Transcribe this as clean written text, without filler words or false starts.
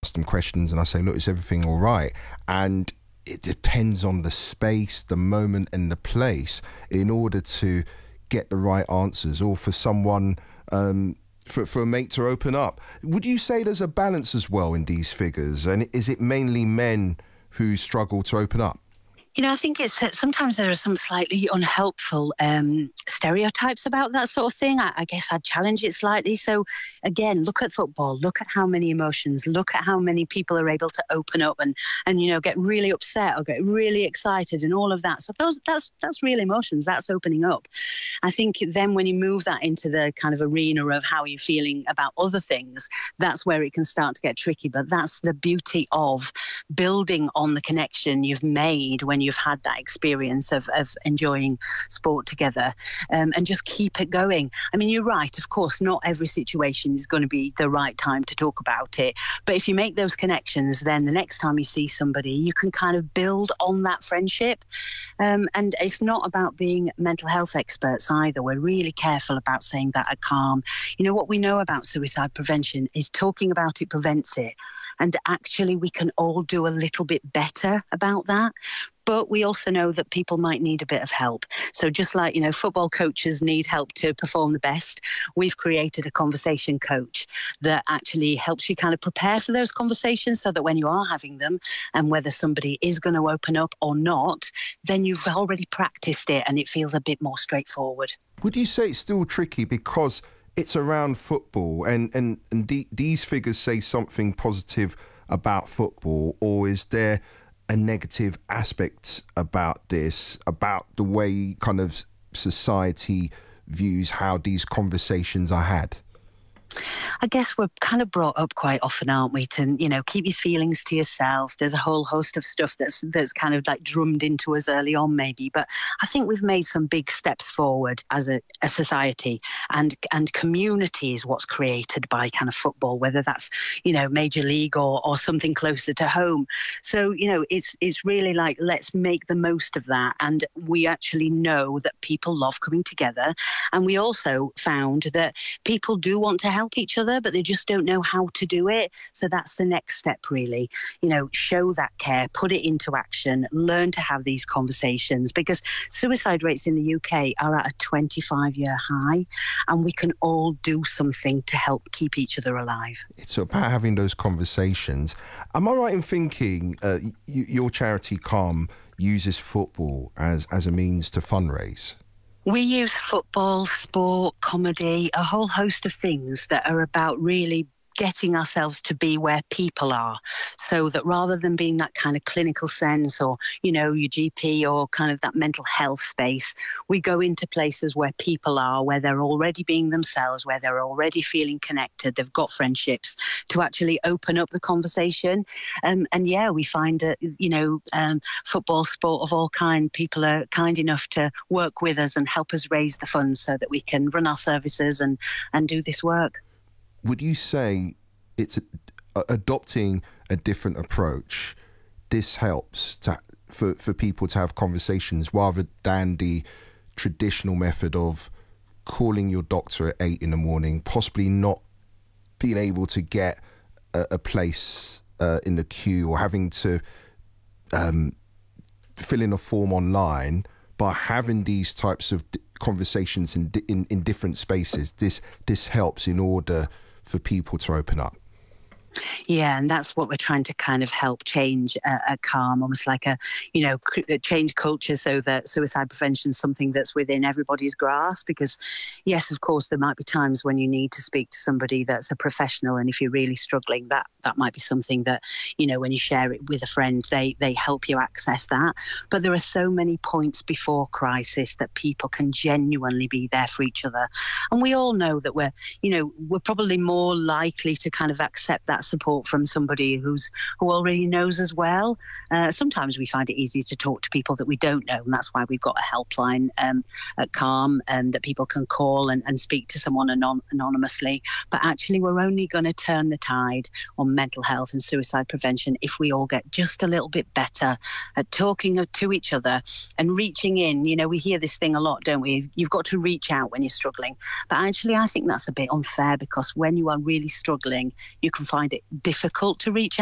ask them questions and I say, look, is everything all right? And it depends on the space, the moment and the place in order to get the right answers, or for someone, for a mate to open up. Would you say there's a balance as well in these figures? And is it mainly men who struggle to open up? I think it's sometimes there are some slightly unhelpful stereotypes about that sort of thing. I guess I'd challenge it slightly. So again, look at football, look at how many emotions, look at how many people are able to open up and get really upset or get really excited and all of that. So that's real emotions, that's opening up. I think then when you move that into the kind of arena of how you're feeling about other things, that's where it can start to get tricky. But that's the beauty of building on the connection you've made when you've had that experience of enjoying sport together, and just keep it going. I mean, you're right, of course, not every situation is going to be the right time to talk about it. But if you make those connections, then the next time you see somebody, you can kind of build on that friendship. And it's not about being mental health experts either. We're really careful about saying that at Calm. What we know about suicide prevention is talking about it prevents it. And actually, we can all do a little bit better about that. But we also know that people might need a bit of help. So just like, football coaches need help to perform the best, we've created a conversation coach that actually helps you kind of prepare for those conversations so that when you are having them, and whether somebody is going to open up or not, then you've already practiced it and it feels a bit more straightforward. Would you say it's still tricky because it's around football and these figures say something positive about football, or is there a negative aspect about this, about the way kind of society views how these conversations are had? I guess we're kind of brought up quite often, aren't we, to, keep your feelings to yourself. There's a whole host of stuff that's kind of like drummed into us early on, maybe. But I think we've made some big steps forward as a society, and community is what's created by kind of football, whether that's, Major League or something closer to home. So, it's really like, let's make the most of that. And we actually know that people love coming together. And we also found that people do want to help each other, but they just don't know how to do it. So that's the next step, really. Show that care, put it into action, learn to have these conversations, because suicide rates in the UK are at a 25-year high, and we can all do something to help keep each other alive. It's about having those conversations. Am I right in thinking your charity, Calm, uses football as a means to fundraise? We use football, sport, comedy, a whole host of things that are about really getting ourselves to be where people are, so that rather than being that kind of clinical sense or, your GP or kind of that mental health space, we go into places where people are, where they're already being themselves, where they're already feeling connected, they've got friendships, to actually open up the conversation. We find that, football, sport of all kind, people are kind enough to work with us and help us raise the funds so that we can run our services and do this work. Would you say it's adopting a different approach? This helps for people to have conversations rather than the traditional method of calling your doctor at 8 a.m, possibly not being able to get a place in the queue, or having to fill in a form online. By having these types of conversations in different spaces, this helps in order for people to open up. Yeah, and that's what we're trying to kind of help change at Calm, almost like change culture so that suicide prevention is something that's within everybody's grasp. Because, yes, of course, there might be times when you need to speak to somebody that's a professional, and if you're really struggling, that might be something that, when you share it with a friend, they help you access that. But there are so many points before crisis that people can genuinely be there for each other. And we all know that we're probably more likely to kind of accept that support from somebody who already knows us well. Sometimes we find it easy to talk to people that we don't know, and that's why we've got a helpline at Calm that people can call and speak to someone anonymously. But actually, we're only going to turn the tide on mental health and suicide prevention if we all get just a little bit better at talking to each other and reaching in. We hear this thing a lot, don't we? You've got to reach out when you're struggling. But actually, I think that's a bit unfair, because when you are really struggling, you can find it difficult to reach